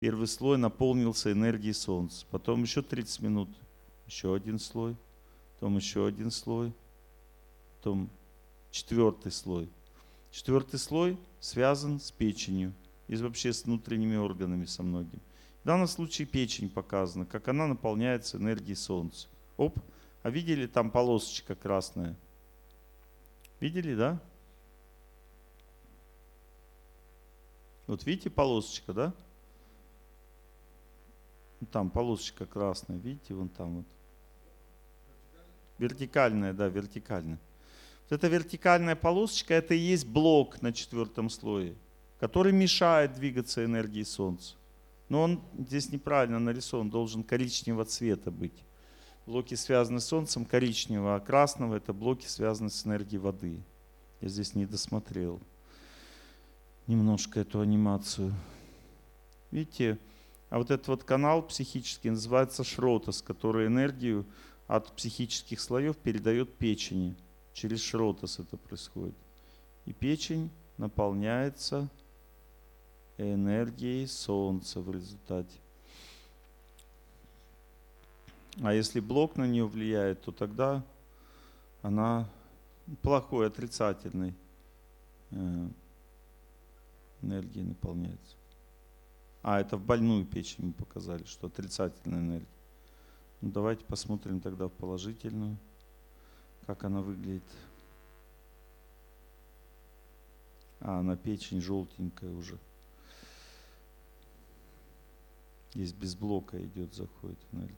Первый слой наполнился энергией Солнца. Потом еще 30 минут, еще один слой. Потом еще один слой. Потом четвертый слой. Четвертый слой связан с печенью и вообще с внутренними органами со многими. В данном случае печень показана, как она наполняется энергией Солнца. Оп, а видели там полосочка красная? Видели, да? Вот видите полосочка, да? Там полосочка красная, видите, вон там вот. Вертикальная, да, вертикальная. Вот эта вертикальная полосочка, это и есть блок на четвертом слое, который мешает двигаться энергии Солнца. Но он здесь неправильно нарисован, должен коричневого цвета быть. Блоки связаны с Солнцем коричневого, а красного это блоки связаны с энергией воды. Я здесь не досмотрел немножко эту анимацию. Видите, а вот этот вот канал психический называется шротос, который энергию от психических слоев передает печени. Через шротос это происходит. И печень наполняется энергией Солнца в результате. А если блок на нее влияет, то тогда она плохой, отрицательной энергией наполняется. А, это в больную печень мы показали, что отрицательная энергия. Ну, давайте посмотрим тогда в положительную, как она выглядит. А, она печень желтенькая уже. Здесь без блока идет, заходит энергия.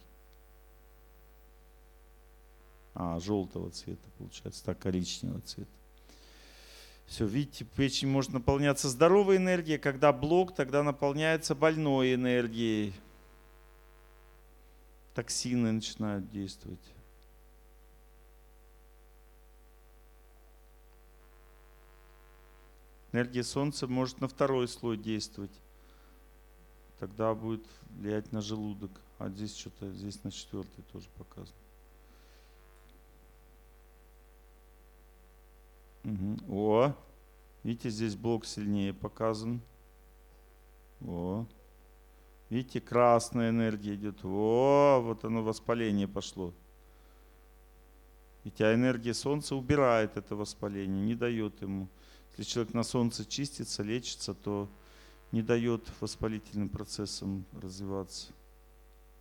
А, желтого цвета получается, так, коричневого цвета. Все, видите, печень может наполняться здоровой энергией, когда блок, тогда наполняется больной энергией. Токсины начинают действовать. Энергия Солнца может на второй слой действовать. Тогда будет влиять на желудок. А здесь что-то, здесь на четвертый тоже показано. Угу. О, видите, здесь блок сильнее показан. О, видите, красная энергия идет. О, вот оно воспаление пошло. Ведь энергия Солнца убирает это воспаление, не дает ему. Если человек на Солнце чистится, лечится, то не дает воспалительным процессам развиваться.